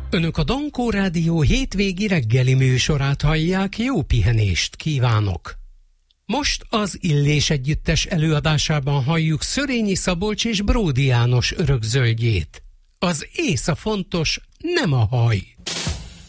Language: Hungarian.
Önök a Dankó Rádió hétvégi reggeli műsorát hallják, jó pihenést kívánok! Most az Illés Együttes előadásában halljuk Szörényi Szabolcs és Bródi János örökzöldjét. Az ész a fontos, nem a haj.